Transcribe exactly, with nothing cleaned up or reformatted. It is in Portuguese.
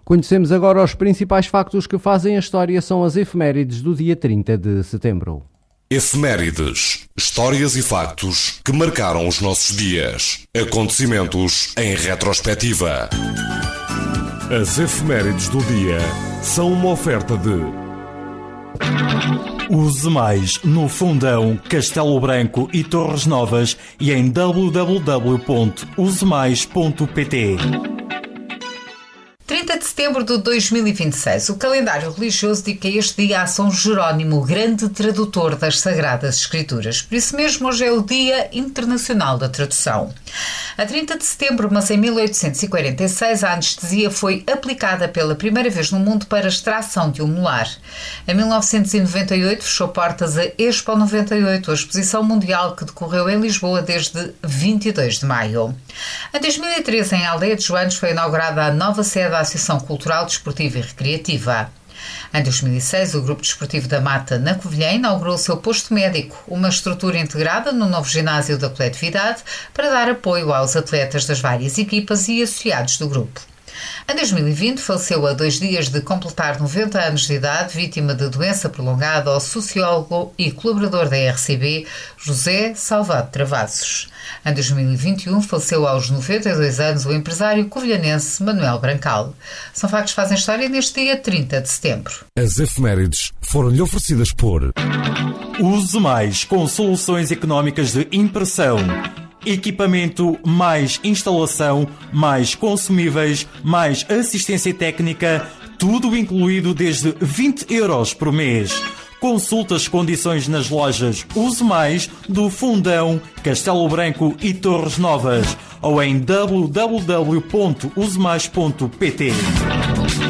Conhecemos agora os principais factos que fazem a história, são as efemérides do dia trinta de setembro. Efemérides, histórias e factos que marcaram os nossos dias. Acontecimentos em retrospectiva. As efemérides do dia são uma oferta de Use Mais no Fundão, Castelo Branco e Torres Novas e em w w w ponto use mais ponto p t. trinta de setembro de dois mil e vinte e seis, o calendário religioso dedica este dia a São Jerónimo, o grande tradutor das Sagradas Escrituras. Por isso mesmo, hoje é o Dia Internacional da Tradução. A trinta de setembro, mas em mil oitocentos e quarenta e seis, a anestesia foi aplicada pela primeira vez no mundo para a extração de um molar. Em mil novecentos e noventa e oito, fechou portas a Expo noventa e oito, a exposição mundial que decorreu em Lisboa desde vinte e dois de maio. Em dois mil e treze, em Aldeia de Joanes, foi inaugurada a nova sede da Associação Cultural, Desportiva e Recreativa. Em dois mil e seis, o Grupo Desportivo da Mata, na Covilhã, inaugurou o seu posto médico, uma estrutura integrada no novo ginásio da coletividade para dar apoio aos atletas das várias equipas e associados do grupo. Em dois mil e vinte, faleceu a dois dias de completar noventa anos de idade, vítima de doença prolongada, o sociólogo e colaborador da R C B, José Salvado Travassos. Em dois mil e vinte e um, faleceu aos noventa e dois anos o empresário covilhanense Manuel Brancal. São factos que fazem história neste dia trinta de setembro. As efemérides foram-lhe oferecidas por Use Mais com soluções económicas de impressão. Equipamento, mais instalação, mais consumíveis, mais assistência técnica, tudo incluído desde vinte euros por mês. Consulte as condições nas lojas Use Mais do Fundão, Castelo Branco e Torres Novas ou em w w w ponto use mais ponto p t.